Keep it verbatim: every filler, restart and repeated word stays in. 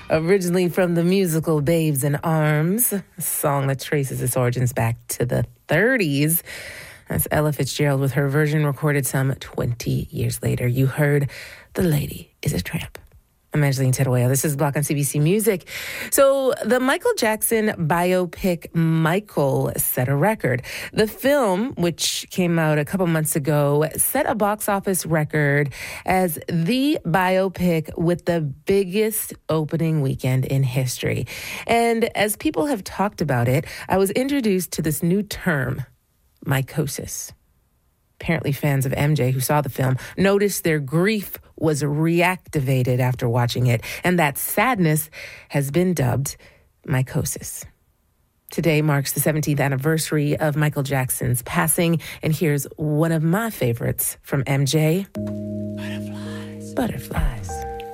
Originally from the musical Babes in Arms, a song that traces its origins back to the thirties. That's Ella Fitzgerald with her version recorded some twenty years later. You heard The Lady is a Tramp. I'm Angeline Teruel. This is Block on C B C Music. So the Michael Jackson biopic Michael set a record. The film, which came out a couple months ago, set a box office record as the biopic with the biggest opening weekend in history. And as people have talked about it, I was introduced to this new term, mycosis. Apparently fans of M J who saw the film noticed their grief was reactivated after watching it, and that sadness has been dubbed mycosis. Today marks the seventeenth anniversary of Michael Jackson's passing, and here's one of my favorites from M J. Butterflies. Butterflies.